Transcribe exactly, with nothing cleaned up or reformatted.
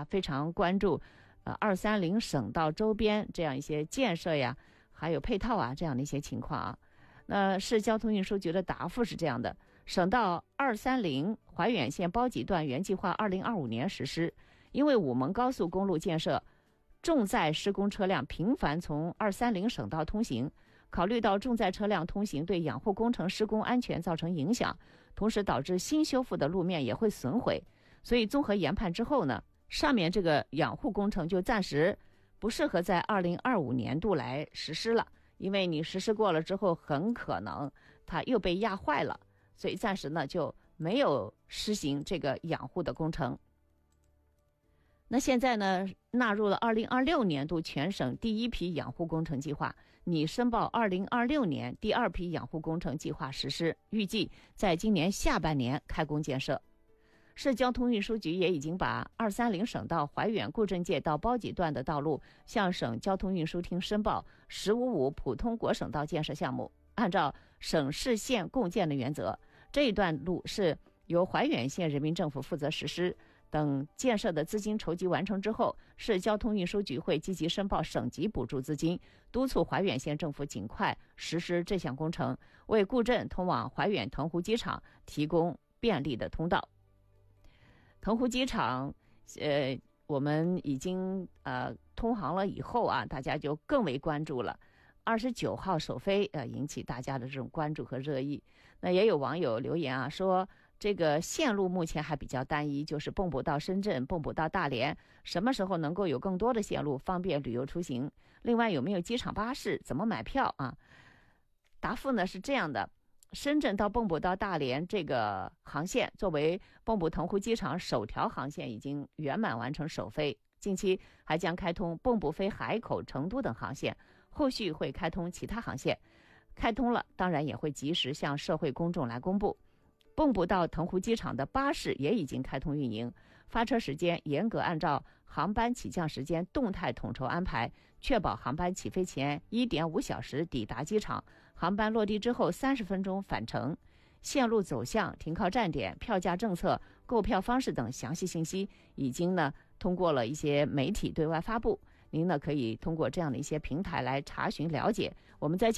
非常关注呃二三零省道周边这样一些建设呀，还有配套啊这样的一些情况啊。那市交通运输局的答复是这样的：省道二三零怀远县包集段原计划二零二五年实施，因为武蒙高速公路建设，重载施工车辆频繁从二三零省道通行，考虑到重载车辆通行对养护工程施工安全造成影响，同时导致新修复的路面也会损毁，所以综合研判之后呢，上面这个养护工程就暂时不适合在二零二五年度来实施了，因为你实施过了之后很可能它又被压坏了，所以暂时呢就没有实行这个养护的工程。那现在呢，纳入了二零二六年度全省第一批养护工程计划，拟申报二零二六年第二批养护工程计划实施，预计在今年下半年开工建设。市交通运输局也已经把二三零省道怀远顾镇界到包集段的道路向省交通运输厅申报十五五普通国省道建设项目，按照省市县共建的原则，这一段路是由怀远县人民政府负责实施。等建设的资金筹集完成之后，市交通运输局会积极申报省级补助资金，督促怀远县政府尽快实施这项工程，为顾镇通往怀远腾湖机场提供便利的通道。腾湖机场，呃，我们已经呃通航了以后啊，大家就更为关注了。二十九号首飞，呃，引起大家的这种关注和热议。那也有网友留言啊，说这个线路目前还比较单一，就是蚌埠到深圳、蚌埠到大连，什么时候能够有更多的线路，方便旅游出行？另外有没有机场巴士？怎么买票啊？答复呢是这样的：深圳到蚌埠到大连这个航线，作为蚌埠腾湖机场首条航线，已经圆满完成首飞。近期还将开通蚌埠飞海口、成都等航线，后续会开通其他航线。开通了，当然也会及时向社会公众来公布。蚌埠到腾湖机场的巴士也已经开通运营，发车时间严格按照航班起降时间动态统筹安排，确保航班起飞前 一点五小时抵达机场，航班落地之后三十分钟返程。线路走向、停靠站点、票价政策、购票方式等详细信息已经呢通过了一些媒体对外发布，您呢可以通过这样的一些平台来查询了解。我们在